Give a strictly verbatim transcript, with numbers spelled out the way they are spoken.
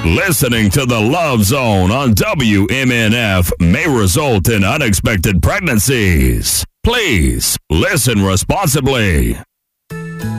Listening to the Love Zone on W M N F may result in unexpected pregnancies. Please listen responsibly.